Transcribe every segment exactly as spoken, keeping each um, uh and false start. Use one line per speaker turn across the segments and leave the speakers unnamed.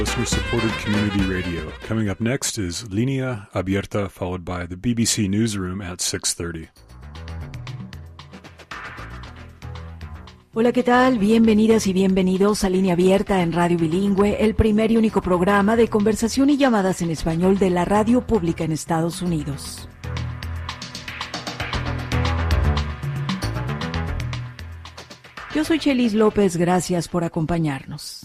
Listener-supported community radio. Coming up next is Línea Abierta, followed by the B B C Newsroom at six thirty.
Hola, ¿qué tal? Bienvenidas y bienvenidos a Línea Abierta en Radio Bilingüe, el primer y único programa de conversación y llamadas en español de la radio pública en Estados Unidos. Yo soy Chelis López, gracias por acompañarnos.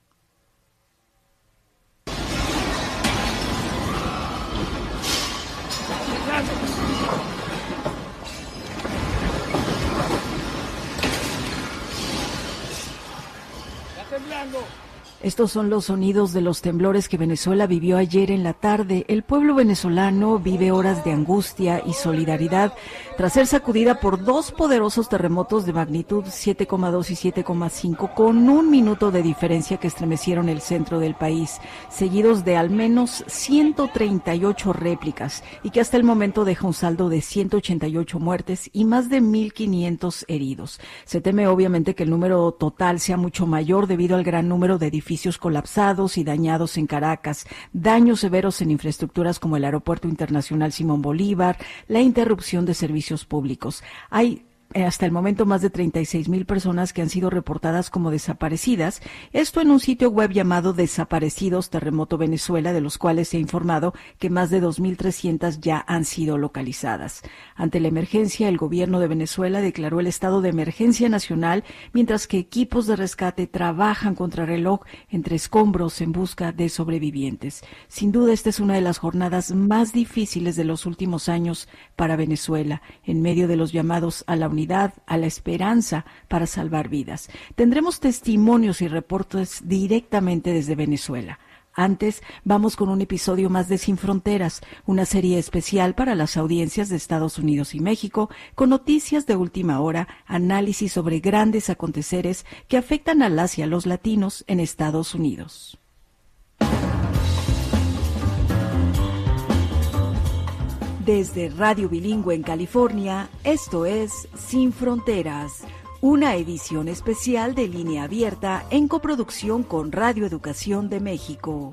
Estos son los sonidos de los temblores que Venezuela vivió ayer en la tarde. El pueblo venezolano vive horas de angustia y solidaridad tras ser sacudida por dos poderosos terremotos de magnitud siete coma dos y siete coma cinco con un minuto de diferencia que estremecieron el centro del país, seguidos de al menos ciento treinta y ocho réplicas y que hasta el momento deja un saldo de ciento ochenta y ocho muertes y más de mil quinientos heridos. Se teme obviamente que el número total sea mucho mayor debido al gran número de edificios colapsados y dañados en Caracas, daños severos en infraestructuras como el Aeropuerto Internacional Simón Bolívar, la interrupción de servicios públicos. Hay hasta el momento más de treinta y seis mil personas que han sido reportadas como desaparecidas, esto en un sitio web llamado Desaparecidos Terremoto Venezuela, de los cuales se ha informado que más de dos mil trescientas ya han sido localizadas. Ante la emergencia, el gobierno de Venezuela declaró el estado de emergencia nacional, mientras que equipos de rescate trabajan contra reloj entre escombros en busca de sobrevivientes. Sin duda, esta es una de las jornadas más difíciles de los últimos años para Venezuela, en medio de los llamados a la unidad, a la esperanza para salvar vidas. Tendremos testimonios y reportes directamente desde Venezuela. Antes, vamos con un episodio más de Sin Fronteras, una serie especial para las audiencias de Estados Unidos y México, con noticias de última hora, análisis sobre grandes aconteceres que afectan a las y a los latinos en Estados Unidos. Desde Radio Bilingüe en California, esto es Sin Fronteras, una edición especial de Línea Abierta en coproducción con Radio Educación de México.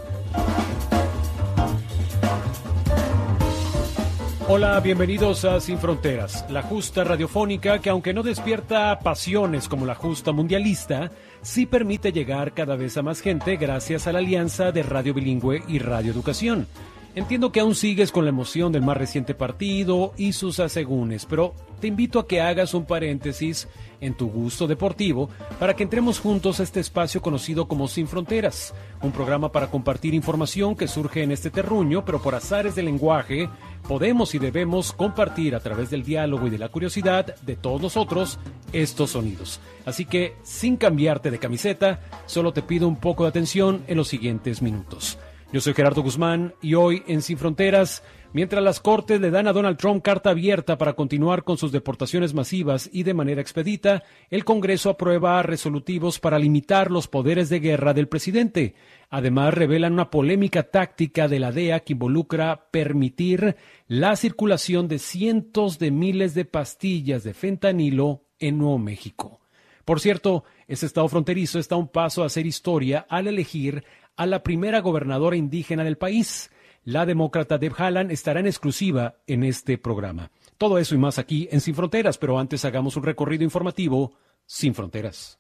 Hola, bienvenidos a Sin Fronteras, la justa radiofónica que, aunque no despierta pasiones como la justa mundialista, sí permite llegar cada vez a más gente gracias a la alianza de Radio Bilingüe y Radio Educación. Entiendo que aún sigues con la emoción del más reciente partido y sus asegúnes, pero te invito a que hagas un paréntesis en tu gusto deportivo para que entremos juntos a este espacio conocido como Sin Fronteras, un programa para compartir información que surge en este terruño, pero por azares del lenguaje podemos y debemos compartir a través del diálogo y de la curiosidad de todos nosotros estos sonidos. Así que, sin cambiarte de camiseta, solo te pido un poco de atención en los siguientes minutos. Yo soy Gerardo Guzmán y hoy en Sin Fronteras, mientras las Cortes le dan a Donald Trump carta abierta para continuar con sus deportaciones masivas y de manera expedita, el Congreso aprueba resolutivos para limitar los poderes de guerra del presidente. Además, revelan una polémica táctica de la D E A que involucra permitir la circulación de cientos de miles de pastillas de fentanilo en Nuevo México. Por cierto, este estado fronterizo está a un paso a hacer historia al elegir a la primera gobernadora indígena del país. La demócrata Deb Haaland estará en exclusiva en este programa. Todo eso y más aquí en Sin Fronteras, pero antes hagamos un recorrido informativo sin fronteras.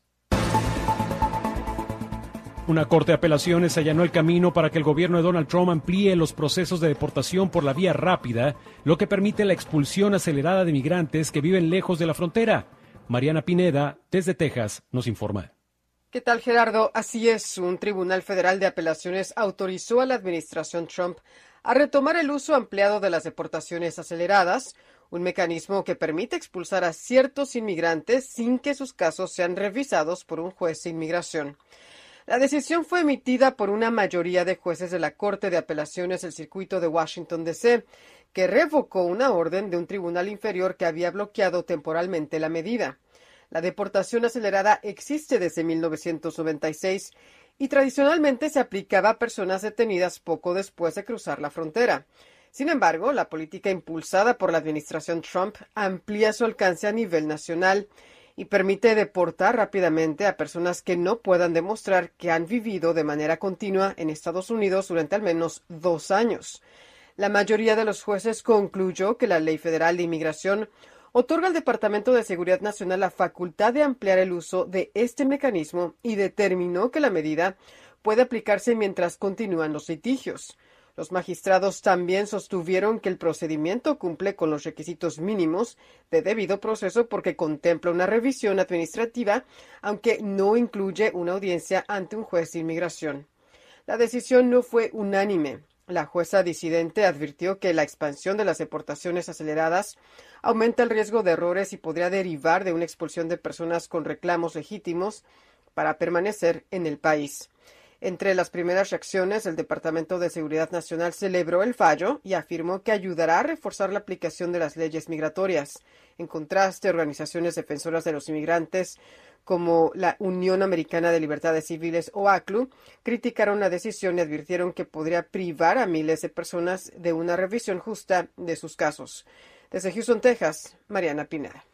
Una corte de apelaciones allanó el camino para que el gobierno de Donald Trump amplíe los procesos de deportación por la vía rápida, lo que permite la expulsión acelerada de migrantes que viven lejos de la frontera. Mariana Pineda, desde Texas, nos informa.
¿Qué tal, Gerardo? Así es, un tribunal federal de apelaciones autorizó a la administración Trump a retomar el uso ampliado de las deportaciones aceleradas, un mecanismo que permite expulsar a ciertos inmigrantes sin que sus casos sean revisados por un juez de inmigración. La decisión fue emitida por una mayoría de jueces de la Corte de Apelaciones del Circuito de Washington, D C, que revocó una orden de un tribunal inferior que había bloqueado temporalmente la medida. La deportación acelerada existe desde mil novecientos noventa y seis y tradicionalmente se aplicaba a personas detenidas poco después de cruzar la frontera. Sin embargo, la política impulsada por la administración Trump amplía su alcance a nivel nacional y permite deportar rápidamente a personas que no puedan demostrar que han vivido de manera continua en Estados Unidos durante al menos dos años. La mayoría de los jueces concluyó que la Ley Federal de Inmigración otorga al Departamento de Seguridad Nacional la facultad de ampliar el uso de este mecanismo y determinó que la medida puede aplicarse mientras continúan los litigios. Los magistrados también sostuvieron que el procedimiento cumple con los requisitos mínimos de debido proceso porque contempla una revisión administrativa, aunque no incluye una audiencia ante un juez de inmigración. La decisión no fue unánime. La jueza disidente advirtió que la expansión de las deportaciones aceleradas aumenta el riesgo de errores y podría derivar de una expulsión de personas con reclamos legítimos para permanecer en el país. Entre las primeras reacciones, el Departamento de Seguridad Nacional celebró el fallo y afirmó que ayudará a reforzar la aplicación de las leyes migratorias. En contraste, organizaciones defensoras de los inmigrantes, como la Unión Americana de Libertades Civiles o A C L U, criticaron la decisión y advirtieron que podría privar a miles de personas de una revisión justa de sus casos. Desde Houston, Texas, Mariana Pineda.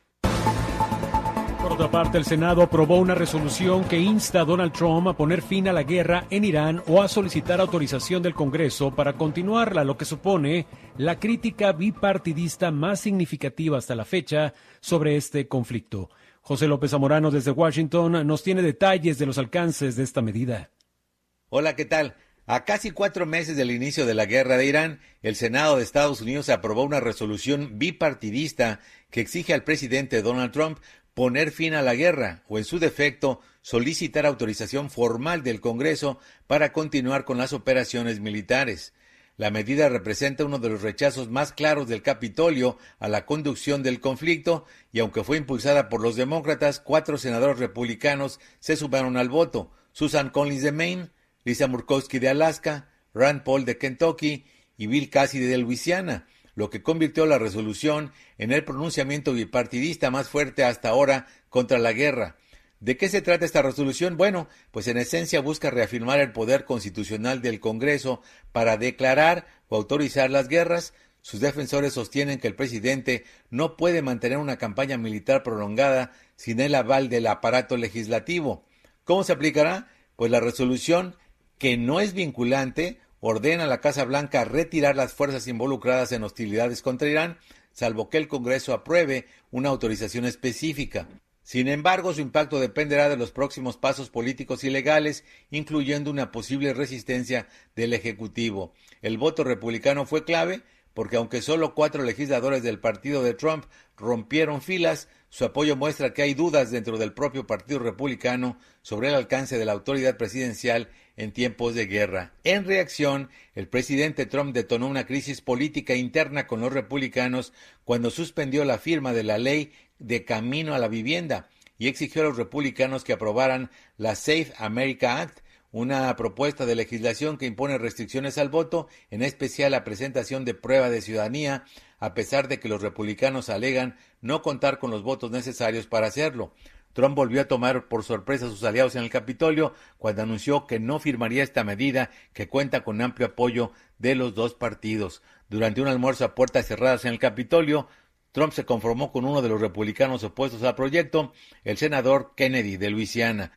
Por otra parte, el Senado aprobó una resolución que insta a Donald Trump a poner fin a la guerra en Irán o a solicitar autorización del Congreso para continuarla, lo que supone la crítica bipartidista más significativa hasta la fecha sobre este conflicto. José López Zamorano desde Washington nos tiene detalles de los alcances de esta medida.
Hola, ¿qué tal? A casi cuatro meses del inicio de la guerra de Irán, el Senado de Estados Unidos aprobó una resolución bipartidista que exige al presidente Donald Trump poner fin a la guerra o, en su defecto, solicitar autorización formal del Congreso para continuar con las operaciones militares. La medida representa uno de los rechazos más claros del Capitolio a la conducción del conflicto y, aunque fue impulsada por los demócratas, cuatro senadores republicanos se sumaron al voto: Susan Collins de Maine, Lisa Murkowski de Alaska, Rand Paul de Kentucky y Bill Cassidy de Luisiana, lo que convirtió la resolución en el pronunciamiento bipartidista más fuerte hasta ahora contra la guerra. ¿De qué se trata esta resolución? Bueno, pues en esencia busca reafirmar el poder constitucional del Congreso para declarar o autorizar las guerras. Sus defensores sostienen que el presidente no puede mantener una campaña militar prolongada sin el aval del aparato legislativo. ¿Cómo se aplicará? Pues la resolución, que no es vinculante, ordena a la Casa Blanca retirar las fuerzas involucradas en hostilidades contra Irán, salvo que el Congreso apruebe una autorización específica. Sin embargo, su impacto dependerá de los próximos pasos políticos y legales, incluyendo una posible resistencia del Ejecutivo. El voto republicano fue clave porque, aunque solo cuatro legisladores del partido de Trump rompieron filas, su apoyo muestra que hay dudas dentro del propio Partido Republicano sobre el alcance de la autoridad presidencial en tiempos de guerra. En reacción, el presidente Trump detonó una crisis política interna con los republicanos cuando suspendió la firma de la ley de camino a la vivienda y exigió a los republicanos que aprobaran la Safe America Act, una propuesta de legislación que impone restricciones al voto, en especial la presentación de prueba de ciudadanía, a pesar de que los republicanos alegan no contar con los votos necesarios para hacerlo. Trump volvió a tomar por sorpresa a sus aliados en el Capitolio cuando anunció que no firmaría esta medida, que cuenta con amplio apoyo de los dos partidos. Durante un almuerzo a puertas cerradas en el Capitolio, Trump se conformó con uno de los republicanos opuestos al proyecto, el senador Kennedy de Luisiana.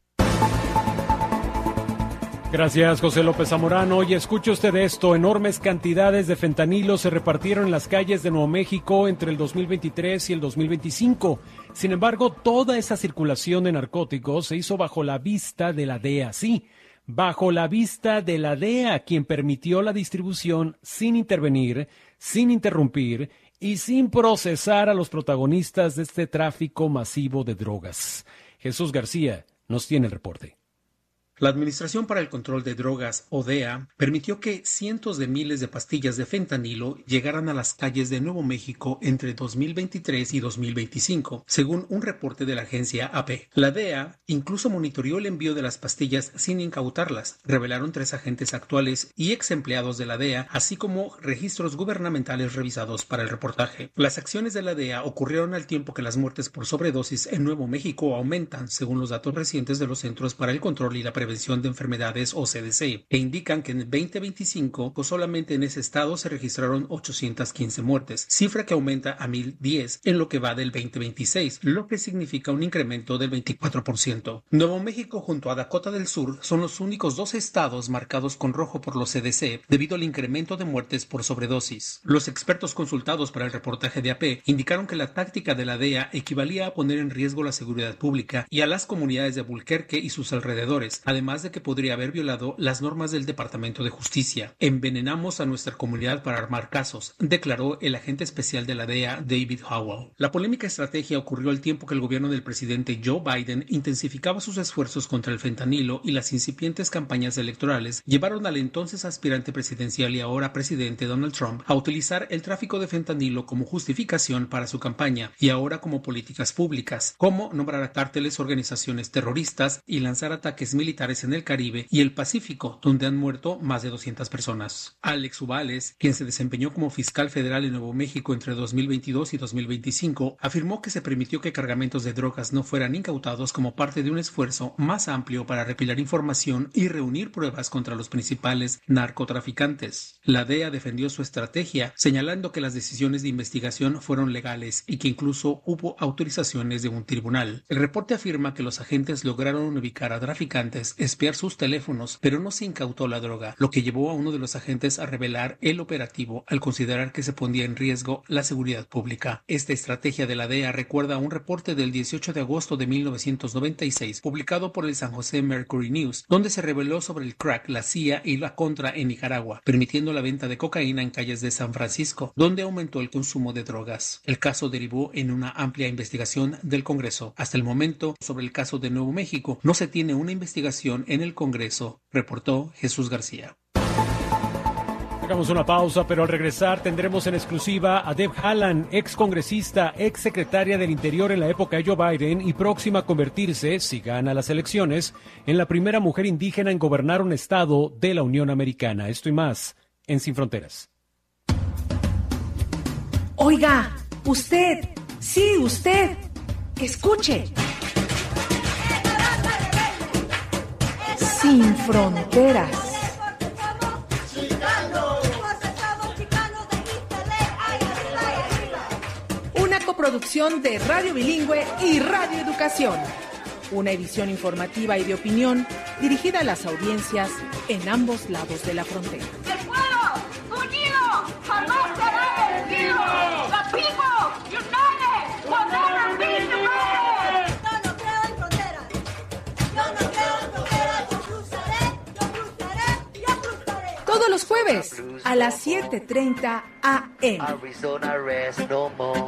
Gracias, José López Zamorano. Y escuche usted esto: enormes cantidades de fentanilo se repartieron en las calles de Nuevo México entre el dos mil veintitrés y el dos mil veinticinco. Sin embargo, toda esa circulación de narcóticos se hizo bajo la vista de la D E A, sí, bajo la vista de la D E A, quien permitió la distribución sin intervenir, sin interrumpir y sin procesar a los protagonistas de este tráfico masivo de drogas. Jesús García nos tiene el reporte.
La Administración para el Control de Drogas, o D E A, permitió que cientos de miles de pastillas de fentanilo llegaran a las calles de Nuevo México entre dos mil veintitrés y dos mil veinticinco, según un reporte de la agencia A P. La D E A incluso monitoreó el envío de las pastillas sin incautarlas, revelaron tres agentes actuales y ex empleados de la D E A, así como registros gubernamentales revisados para el reportaje. Las acciones de la D E A ocurrieron al tiempo que las muertes por sobredosis en Nuevo México aumentan, según los datos recientes de los Centros para el Control y la Prevención Prevención de Enfermedades o C D C, e indican que en el veinte veinticinco pues solamente en ese estado se registraron ochocientas quince muertes, cifra que aumenta a mil diez en lo que va del veinte veintiséis, lo que significa un incremento del veinticuatro por ciento. Nuevo México junto a Dakota del Sur son los únicos dos estados marcados con rojo por los C D C debido al incremento de muertes por sobredosis. Los expertos consultados para el reportaje de A P indicaron que la táctica de la D E A equivalía a poner en riesgo la seguridad pública y a las comunidades de Albuquerque y sus alrededores, además de que podría haber violado las normas del Departamento de Justicia. Envenenamos a nuestra comunidad para armar casos, declaró el agente especial de la D E A, David Howell. La polémica estrategia ocurrió al tiempo que el gobierno del presidente Joe Biden intensificaba sus esfuerzos contra el fentanilo y las incipientes campañas electorales llevaron al entonces aspirante presidencial y ahora presidente Donald Trump a utilizar el tráfico de fentanilo como justificación para su campaña y ahora como políticas públicas, como nombrar a cárteles, organizaciones terroristas y lanzar ataques militares en el Caribe y el Pacífico, donde han muerto más de doscientas personas. Alex Uballes, quien se desempeñó como fiscal federal en Nuevo México entre dos mil veintidós y dos mil veinticinco, afirmó que se permitió que cargamentos de drogas no fueran incautados como parte de un esfuerzo más amplio para recopilar información y reunir pruebas contra los principales narcotraficantes. La D E A defendió su estrategia, señalando que las decisiones de investigación fueron legales y que incluso hubo autorizaciones de un tribunal. El reporte afirma que los agentes lograron ubicar a traficantes, espiar sus teléfonos, pero no se incautó la droga, lo que llevó a uno de los agentes a revelar el operativo al considerar que se ponía en riesgo la seguridad pública. Esta estrategia de la D E A recuerda a un reporte del dieciocho de agosto de mil novecientos noventa y seis publicado por el San José Mercury News, donde se reveló sobre el crack, la C I A y la Contra en Nicaragua, permitiendo la venta de cocaína en calles de San Francisco, donde aumentó el consumo de drogas. El caso derivó en una amplia investigación del Congreso. Hasta el momento, sobre el caso de Nuevo México, no se tiene una investigación en el Congreso, reportó Jesús García.
Hagamos una pausa, pero al regresar tendremos en exclusiva a Deb Haaland, ex congresista, ex secretaria del Interior en la época de Joe Biden y próxima a convertirse, si gana las elecciones, en la primera mujer indígena en gobernar un estado de la Unión Americana. Esto y más en Sin Fronteras.
Oiga, usted, sí, usted, escuche. Sin Fronteras. Una coproducción de Radio Bilingüe y Radio Educación. Una edición informativa y de opinión dirigida a las audiencias en ambos lados de la frontera.
¡El pueblo unido jamás será vencido! ¡The people united will never be defeated!
Yo no creo en fronteras. Yo no creo en fronteras. Yo cruzaré, yo cruzaré, yo cruzaré.
Todos los jueves a las siete treinta a eme.
Arizona rest no more.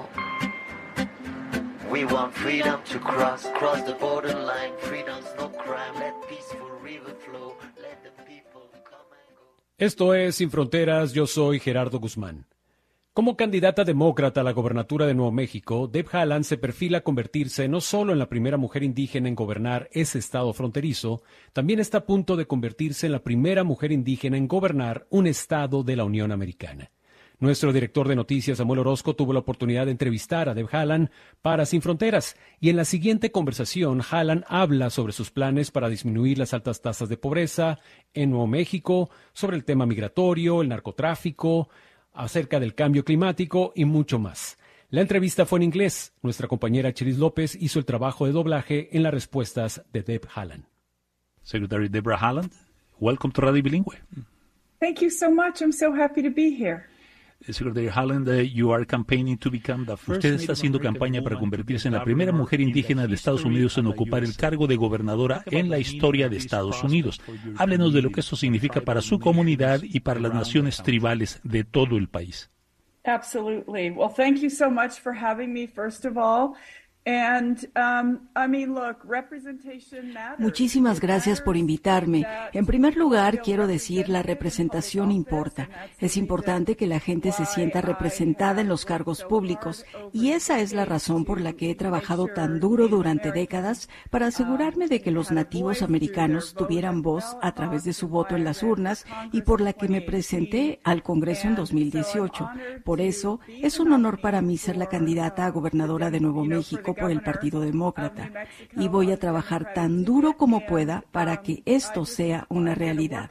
We want freedom to cross, cross the borderline. Freedom's no crime. Let peaceful river flow. Let the people come and go.
Esto es Sin Fronteras, yo soy Gerardo Guzmán. Como candidata demócrata a la gobernatura de Nuevo México, Deb Haaland se perfila a convertirse no solo en la primera mujer indígena en gobernar ese estado fronterizo, también está a punto de convertirse en la primera mujer indígena en gobernar un estado de la Unión Americana. Nuestro director de noticias, Samuel Orozco, tuvo la oportunidad de entrevistar a Deb Haaland para Sin Fronteras, y en la siguiente conversación, Haaland habla sobre sus planes para disminuir las altas tasas de pobreza en Nuevo México, sobre el tema migratorio, el narcotráfico, acerca del cambio climático y mucho más. La entrevista fue en inglés. Nuestra compañera Cherise López hizo el trabajo de doblaje en las respuestas de Deb Haaland.
Secretary Deborah Haaland, welcome to Radio Bilingüe.
Thank you so much. I'm so happy to be here.
Secretary Haaland, uh, you are campaigning to become the first. Usted está haciendo campaña para convertirse en la primera mujer indígena de Estados Unidos en ocupar el cargo de gobernadora en la historia de Estados Unidos. Háblenos de lo que esto significa para su comunidad y para las naciones tribales de todo el país.
Absolutely. Well, thank you so much for having me, first of all. And, um, I mean, look, representation matters.
Muchísimas gracias por invitarme. En primer lugar, quiero decir, la representación importa. Es importante que la gente se sienta representada en los cargos públicos, y esa es la razón por la que he trabajado tan duro durante décadas para asegurarme de que los nativos americanos tuvieran voz a través de su voto en las urnas, y por la que me presenté al Congreso en dos mil dieciocho. Por eso, es un honor para mí ser la candidata a gobernadora de Nuevo México por el Partido Demócrata. Y voy a trabajar tan duro como pueda para que esto sea una realidad.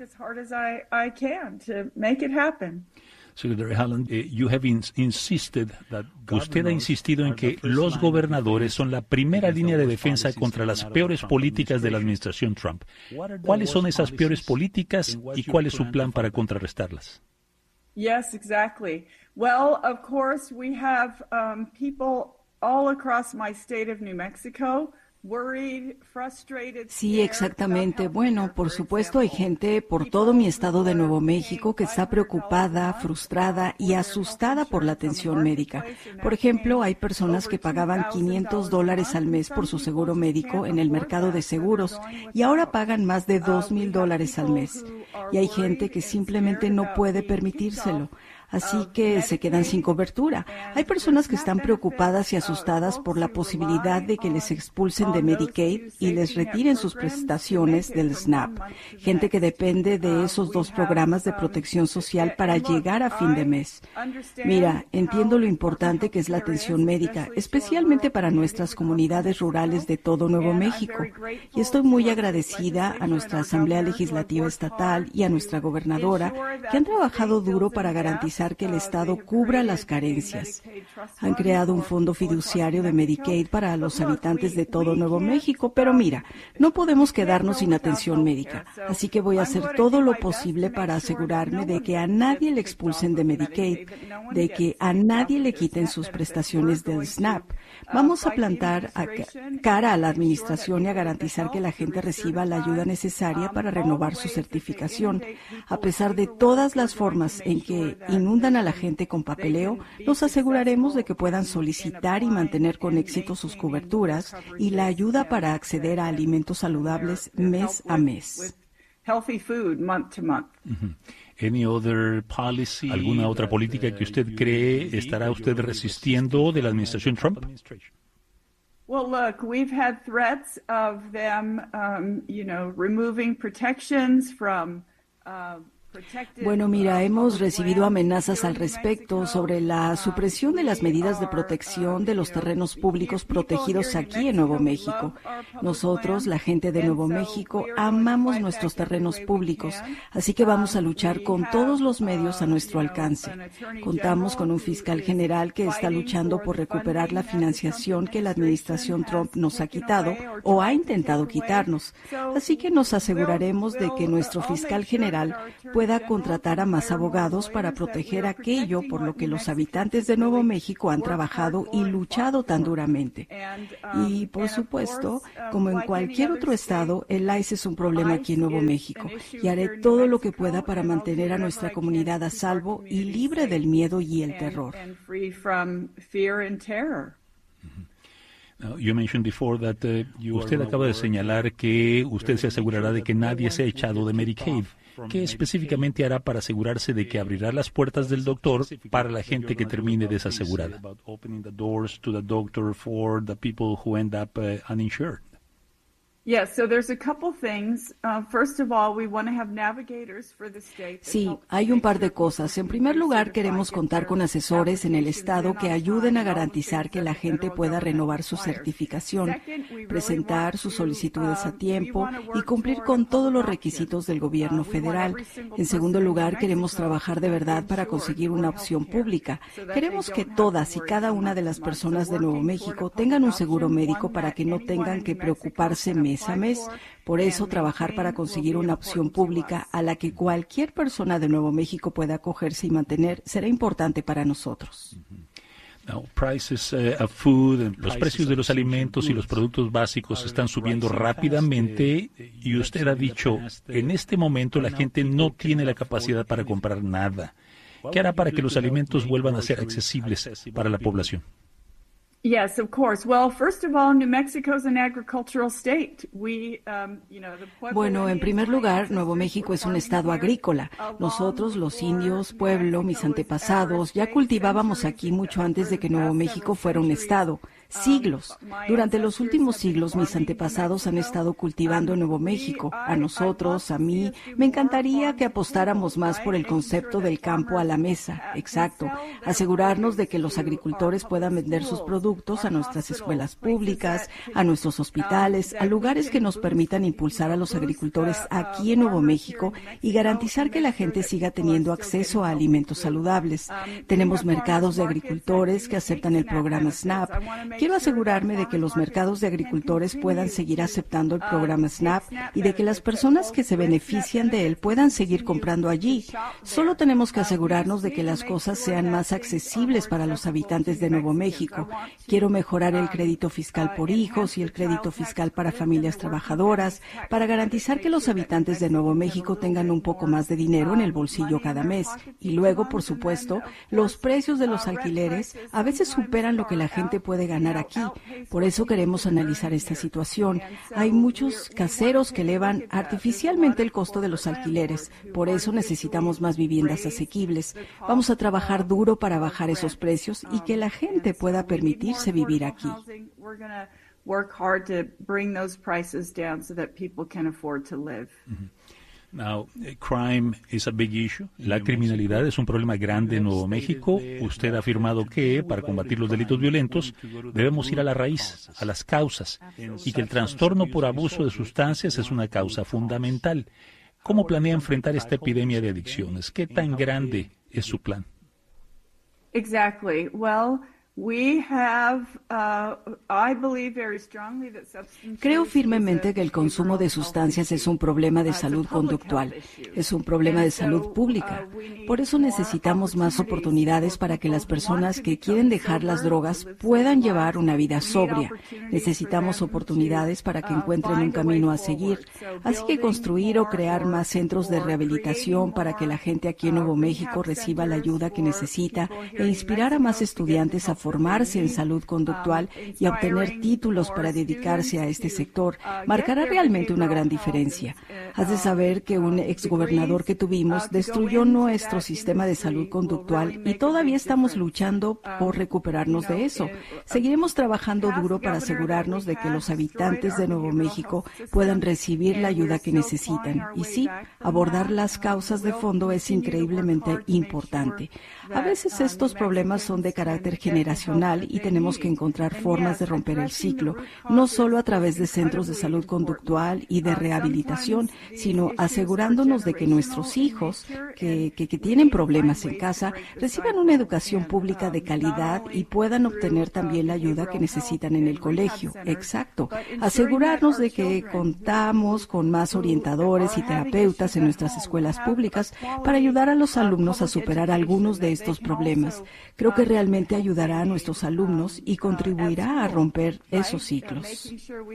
Secretary Haaland, eh, you have in insisted that usted ha insistido en que los gobernadores son la primera línea de defensa contra las peores políticas de la administración Trump. ¿Cuáles son esas peores políticas y cuál es su plan para contrarrestarlas?
Yes, exactly. Well, of course, we have um, people all across my state of New Mexico.
Sí, exactamente. Bueno, por supuesto hay gente por todo mi estado de Nuevo México que está preocupada, frustrada y asustada por la atención médica. Por ejemplo, hay personas que pagaban quinientos dólares al mes por su seguro médico en el mercado de seguros y ahora pagan más de dos mil dólares al mes. Y hay gente que simplemente no puede permitírselo. Así que se quedan sin cobertura. Hay personas que están preocupadas y asustadas por la posibilidad de que les expulsen de Medicaid y les retiren sus prestaciones del SNAP. Gente que depende de esos dos programas de protección social para llegar a fin de mes. Mira, entiendo lo importante que es la atención médica, especialmente para nuestras comunidades rurales de todo Nuevo México. Y estoy muy agradecida a nuestra Asamblea Legislativa Estatal y a nuestra gobernadora, que han trabajado duro para garantizar que el Estado cubra las carencias. Han creado un fondo fiduciario de Medicaid para los habitantes de todo Nuevo México, pero mira, no podemos quedarnos sin atención médica, así que voy a hacer todo lo posible para asegurarme de que a nadie le expulsen de Medicaid, de que a nadie le quiten sus prestaciones del SNAP. Vamos a plantar a cara a la administración y a garantizar que la gente reciba la ayuda necesaria para renovar su certificación. A pesar de todas las formas en que inundan a la gente con papeleo, nos aseguraremos de que puedan solicitar y mantener con éxito sus coberturas y la ayuda para acceder a alimentos saludables mes a mes.
¿Alguna otra política que usted cree estará usted resistiendo de la administración Trump?
Well, look, we've had threats of them, um, you know, removing protections from uh,
Bueno, mira, hemos recibido amenazas al respecto sobre la supresión de las medidas de protección de los terrenos públicos protegidos aquí en Nuevo México. Nosotros, la gente de Nuevo México, amamos nuestros terrenos públicos, así que vamos a luchar con todos los medios a nuestro alcance. Contamos con un fiscal general que está luchando por recuperar la financiación que la administración Trump nos ha quitado o ha intentado quitarnos. Así que nos aseguraremos de que nuestro fiscal general pueda pueda contratar a más abogados para proteger aquello por lo que los habitantes de Nuevo México han trabajado y luchado tan duramente. Y, por supuesto, como en cualquier otro estado, el ICE es un problema aquí en Nuevo México y haré todo lo que pueda para mantener a nuestra comunidad a salvo y libre del miedo y el terror.
You mentioned before that, uh, usted acaba de señalar que usted se asegurará de que nadie sea echado de Medicaid. ¿Qué específicamente hará para asegurarse de que abrirá las puertas del doctor para la gente que termine desasegurada?
Sí, hay un par de cosas. En primer lugar, queremos contar con asesores en el estado que ayuden a garantizar que la gente pueda renovar su certificación, presentar sus solicitudes a tiempo y cumplir con todos los requisitos del gobierno federal. En segundo lugar, queremos trabajar de verdad para conseguir una opción pública. Queremos que todas y cada una de las personas de Nuevo México tengan un seguro médico para que no tengan que preocuparse mes a mes. Por eso, trabajar para conseguir una opción pública a la que cualquier persona de Nuevo México pueda acogerse y mantener será importante para nosotros.
Now, prices, uh, of food, los precios de los alimentos y los productos básicos están subiendo rápidamente y usted ha dicho, en este momento la gente no tiene la capacidad para comprar nada. ¿Qué hará para que los alimentos vuelvan a ser accesibles para la población?
Yes, of course. Well, first of all, New Mexico is an agricultural state. We, um, you know, the Pueblo
Bueno, en primer lugar, Nuevo México es un estado agrícola. Nosotros, los indios, pueblo, mis antepasados, ya cultivábamos aquí mucho antes de que Nuevo México fuera un estado. Siglos. Durante los últimos siglos, mis antepasados han estado cultivando en Nuevo México. A nosotros, a mí, me encantaría que apostáramos más por el concepto del campo a la mesa. Exacto. Asegurarnos de que los agricultores puedan vender sus productos a nuestras escuelas públicas, a nuestros hospitales, a lugares que nos permitan impulsar a los agricultores aquí en Nuevo México y garantizar que la gente siga teniendo acceso a alimentos saludables. Tenemos mercados de agricultores que aceptan el programa SNAP. Quiero asegurarme de que los mercados de agricultores puedan seguir aceptando el programa SNAP y de que las personas que se benefician de él puedan seguir comprando allí. Solo tenemos que asegurarnos de que las cosas sean más accesibles para los habitantes de Nuevo México. Quiero mejorar el crédito fiscal por hijos y el crédito fiscal para familias trabajadoras, para garantizar que los habitantes de Nuevo México tengan un poco más de dinero en el bolsillo cada mes. Y luego, por supuesto, los precios de los alquileres a veces superan lo que la gente puede ganar aquí. Por eso queremos analizar esta situación. Hay muchos caseros que elevan artificialmente el costo de los alquileres. Por eso necesitamos más viviendas asequibles. Vamos a trabajar duro para bajar esos precios y que la gente pueda permitirse vivir aquí.
Work hard to bring those prices down so that people can afford to live.
Mm-hmm. Now, crime is a big issue. La criminalidad es un problema grande en Nuevo México. Usted ha afirmado que, para combatir los delitos violentos, debemos ir a la raíz, a las causas, y que el trastorno por abuso de sustancias es una causa fundamental. ¿Cómo planea enfrentar esta epidemia de adicciones? ¿Qué tan grande es su plan?
Exactly. Well, We have, uh, I believe very strongly that substance
Creo firmemente que el consumo de sustancias es un problema de salud conductual, es un problema de salud pública. Por eso necesitamos más oportunidades para que las personas que quieren dejar las drogas puedan llevar una vida sobria. Necesitamos oportunidades para que encuentren un camino a seguir. Así que construir o crear más centros de rehabilitación para que la gente aquí en Nuevo México reciba la ayuda que necesita e inspirar a más estudiantes a formarse en salud conductual y a obtener títulos para dedicarse a este sector marcará realmente una gran diferencia. Has de saber que un exgobernador que tuvimos destruyó nuestro sistema de salud conductual y todavía estamos luchando por recuperarnos de eso. Seguiremos trabajando duro para asegurarnos de que los habitantes de Nuevo México puedan recibir la ayuda que necesitan. Y sí, abordar las causas de fondo es increíblemente importante. A veces estos problemas son de carácter generacional y tenemos que encontrar formas de romper el ciclo, no solo a través de centros de salud conductual y de rehabilitación, sino asegurándonos de que nuestros hijos que, que, que tienen problemas en casa reciban una educación pública de calidad y puedan obtener también la ayuda que necesitan en el colegio. Exacto. Asegurarnos de que contamos con más orientadores y terapeutas en nuestras escuelas públicas para ayudar a los alumnos a superar algunos de estos problemas. Creo que realmente ayudará a nuestros alumnos y contribuirá a romper esos ciclos.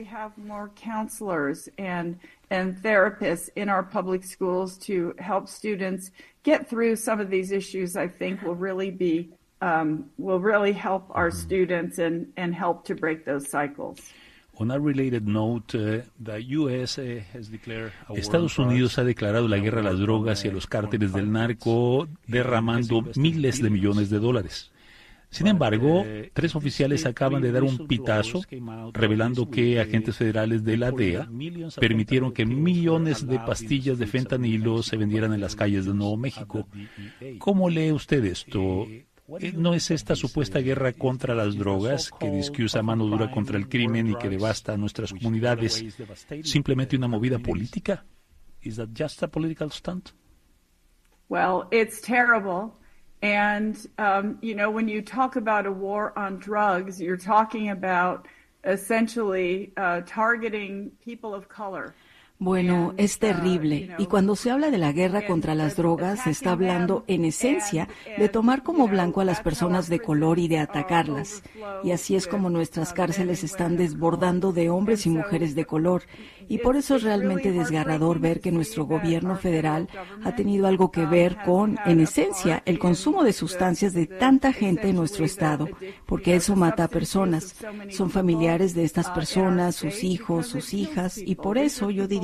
And therapists in our public schools to help students get through some of these issues, I think will really be um, will really help our students and and help to break those cycles.
On a related note, uh, the U S has declared Estados Unidos ha declarado la guerra a las drogas y a los cárteles del narco, derramando miles de millones de dólares. Sin embargo, tres oficiales acaban de dar un pitazo revelando que agentes federales de la D E A permitieron que millones de pastillas de fentanilo se vendieran en las calles de Nuevo México. ¿Cómo lee usted esto? ¿No es esta supuesta guerra contra las drogas, que dice que usa mano dura contra el crimen y que devasta a nuestras comunidades, simplemente una movida política? ¿Es that just a political stunt?
Well, it's terrible. And, um, you know, when you talk about a war on drugs, you're talking about essentially uh, targeting people of color.
Bueno, es terrible. Y cuando se habla de la guerra contra las drogas, se está hablando, en esencia, de tomar como blanco a las personas de color y de atacarlas. Y así es como nuestras cárceles están desbordando de hombres y mujeres de color. Y por eso es realmente desgarrador ver que nuestro gobierno federal ha tenido algo que ver con, en esencia, el consumo de sustancias de tanta gente en nuestro estado, porque eso mata a personas. Son familiares de estas personas, sus hijos, sus hijas, y por eso yo diría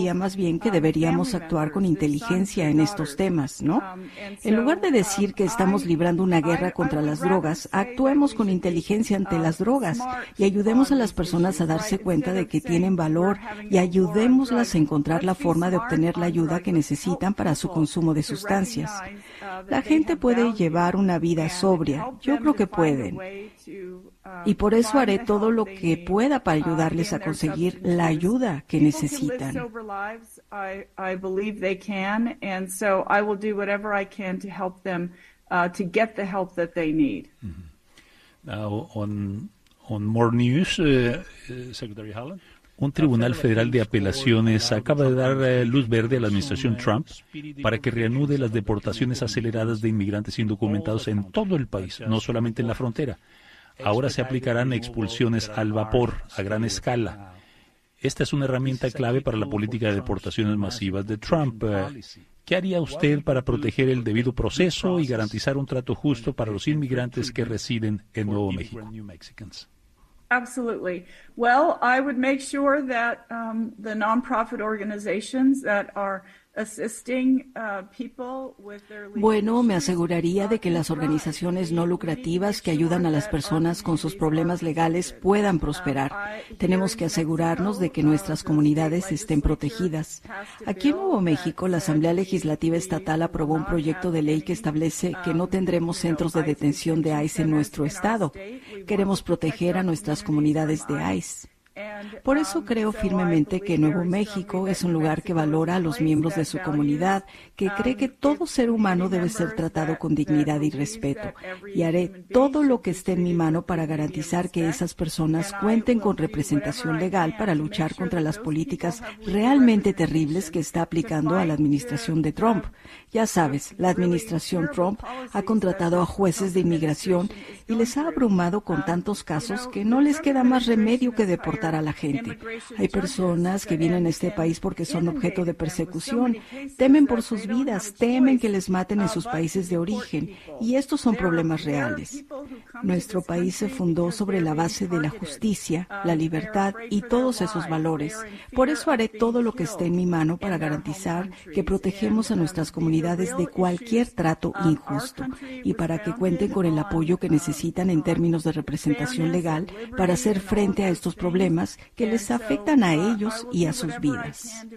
diría más bien que deberíamos actuar con inteligencia en estos temas, ¿no? En lugar de decir que estamos librando una guerra contra las drogas, actuemos con inteligencia ante las drogas y ayudemos a las personas a darse cuenta de que tienen valor y ayudémoslas a encontrar la forma de obtener la ayuda que necesitan para su consumo de sustancias. La gente puede llevar una vida sobria. Yo creo que pueden. Y por eso haré todo lo que pueda para ayudarles a conseguir la ayuda que necesitan.
Now, on, on more news, uh, Secretary Haaland. Un tribunal federal de apelaciones acaba de dar eh, luz verde a la administración Trump para que reanude las deportaciones aceleradas de inmigrantes indocumentados en todo el país, no solamente en la frontera. Ahora se aplicarán expulsiones al vapor a gran escala. Esta es una herramienta clave para la política de deportaciones masivas de Trump. ¿Qué haría usted para proteger el debido proceso y garantizar un trato justo para los inmigrantes que residen en Nuevo México?
Absolutely. Well, I would make sure that um, the nonprofit organizations that are assisting uh, people with their
Bueno, me aseguraría de que las organizaciones no lucrativas que ayudan a las personas con sus problemas legales puedan prosperar. Tenemos que asegurarnos de que nuestras comunidades estén protegidas. Aquí en Nuevo México, la Asamblea Legislativa Estatal aprobó un proyecto de ley que establece que no tendremos centros de detención de I C E en nuestro estado. Queremos proteger a nuestras comunidades de I C E. Por eso creo firmemente que Nuevo México es un lugar que valora a los miembros de su comunidad, que cree que todo ser humano debe ser tratado con dignidad y respeto, y haré todo lo que esté en mi mano para garantizar que esas personas cuenten con representación legal para luchar contra las políticas realmente terribles que está aplicando a la administración de Trump. Ya sabes, la administración Trump ha contratado a jueces de inmigración y les ha abrumado con tantos casos que no les queda más remedio que deportar a la gente. Hay personas que vienen a este país porque son objeto de persecución, temen por sus vidas, temen que les maten en sus países de origen, y estos son problemas reales. Nuestro país se fundó sobre la base de la justicia, la libertad y todos esos valores. Por eso haré todo lo que esté en mi mano para garantizar que protegemos a nuestras comunidades de cualquier trato injusto y para que cuenten con el apoyo que necesitan en términos de representación legal para hacer frente a estos problemas que les afectan a ellos y a sus vidas.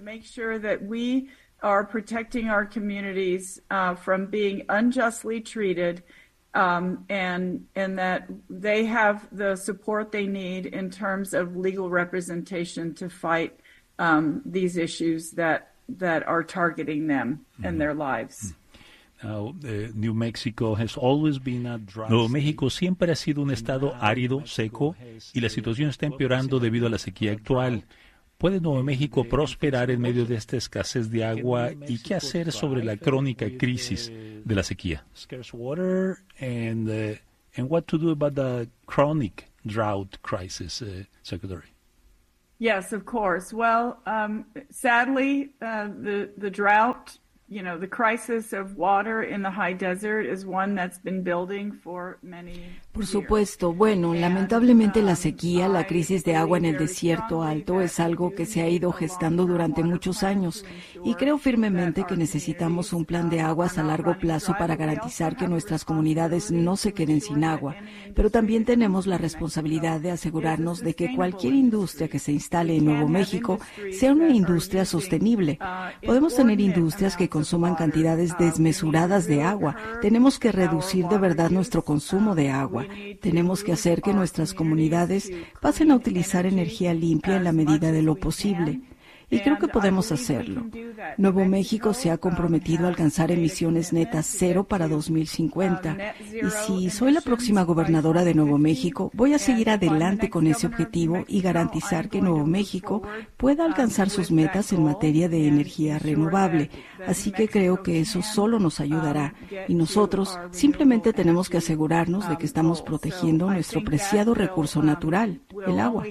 Are protecting our communities uh, from being unjustly treated, um, and and that they have the support they need in terms of legal representation to fight um, these issues that that are targeting them mm-hmm. and their lives.
Now, uh, New Mexico has always been a dry Nuevo México siempre ha sido un estado árido, seco, y la situación está empeorando debido a la sequía actual. ¿Puede Nuevo México prosperar en medio de esta escasez de agua y qué hacer sobre la crónica crisis de la sequía? Scarce water and uh, and what to do about the chronic drought crisis, uh, Secretary?
Yes, of course. Well, um, sadly, uh, the the drought. You know, the crisis of water in the high desert is one that's been building for many years.
Por supuesto, bueno, lamentablemente la sequía, la crisis de agua en el desierto alto es algo que se ha ido gestando durante muchos años y creo firmemente que necesitamos un plan de aguas a largo plazo para garantizar que nuestras comunidades no se queden sin agua, pero también tenemos la responsabilidad de asegurarnos de que cualquier industria que se instale en Nuevo México sea una industria sostenible. Podemos tener industrias que consuman cantidades desmesuradas de agua. Tenemos que reducir de verdad nuestro consumo de agua. Tenemos que hacer que nuestras comunidades pasen a utilizar energía limpia en la medida de lo posible. Y creo que podemos hacerlo. Nuevo México se ha comprometido a alcanzar emisiones netas cero para dos mil cincuenta. Y si soy la próxima gobernadora de Nuevo México, voy a seguir adelante con ese objetivo y garantizar que Nuevo México pueda alcanzar sus metas en materia de energía renovable. Así que creo que eso solo nos ayudará. Y nosotros simplemente tenemos que asegurarnos de que estamos protegiendo nuestro preciado recurso natural, el agua.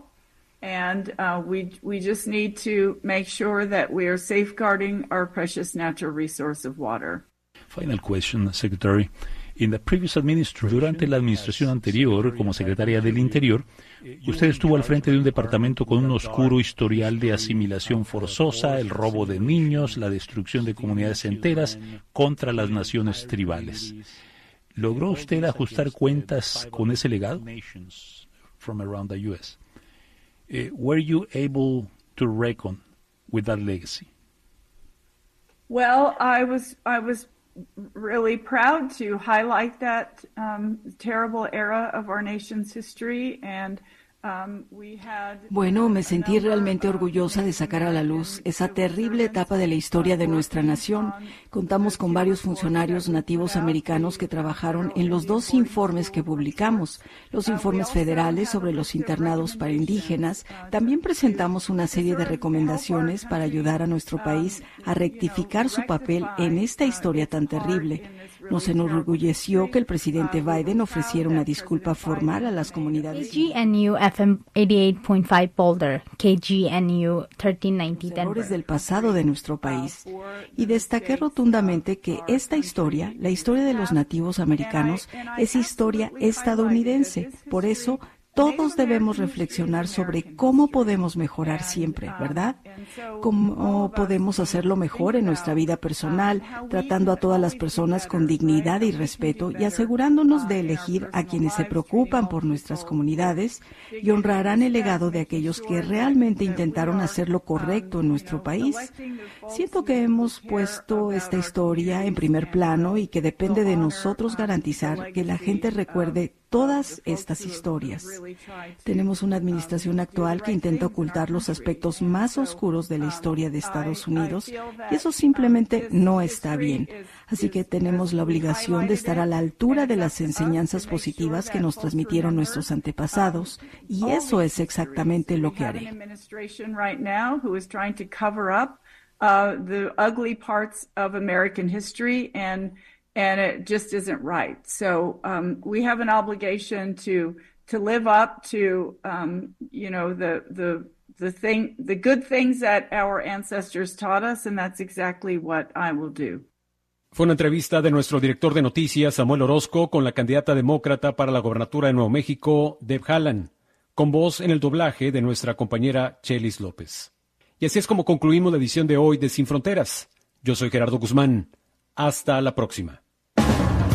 And uh, we we just need to make sure that we are safeguarding our precious natural resource of water.
Final question, Secretary. Durante la administración anterior, como secretaria del Interior, usted estuvo al frente de un departamento con un oscuro historial de asimilación forzosa, el robo de niños, la destrucción de comunidades enteras contra las naciones tribales. ¿Logró usted ajustar cuentas con ese legado? Uh, were you able to reckon with that legacy?
Well, I was I was really proud to highlight that um, terrible era of our nation's history, and um, we had.
Bueno, me sentí realmente orgullosa de sacar a la luz esa terrible etapa de la historia de nuestra nación. Contamos con varios funcionarios nativos americanos que trabajaron en los dos informes que publicamos, los informes federales sobre los internados para indígenas. También presentamos una serie de recomendaciones para ayudar a nuestro país a rectificar su papel en esta historia tan terrible. Nos enorgulleció que el presidente Biden ofreciera una disculpa formal a las comunidades.
K G N U F M ochenta y ocho punto cinco Boulder, K G N U trece noventa Denver.
Del pasado de nuestro país. Y destaqué rotundamente que esta historia, la historia de los nativos americanos, es historia estadounidense. Por eso, todos debemos reflexionar sobre cómo podemos mejorar siempre, ¿verdad? Cómo podemos hacerlo mejor en nuestra vida personal, tratando a todas las personas con dignidad y respeto y asegurándonos de elegir a quienes se preocupan por nuestras comunidades y honrarán el legado de aquellos que realmente intentaron hacer lo correcto en nuestro país. Siento que hemos puesto esta historia en primer plano y que depende de nosotros garantizar que la gente recuerde todas estas historias. Tenemos una administración actual que intenta ocultar los aspectos más oscuros de la historia de Estados Unidos y eso simplemente no está bien. Así que tenemos la obligación de estar a la altura de las enseñanzas positivas que nos transmitieron nuestros antepasados y eso es exactamente lo que haré.
And it just isn't right. So um, we have an obligation to to live up to um, you know the the the thing the good things that our ancestors taught us, and that's exactly what I will do.
Fue una entrevista de nuestro director de noticias, Samuel Orozco, con la candidata demócrata para la gobernatura de Nuevo México, Deb Haaland, con voz en el doblaje de nuestra compañera Chelis López. Y así es como concluimos la edición de hoy de Sin Fronteras. Yo soy Gerardo Guzmán. Hasta la próxima.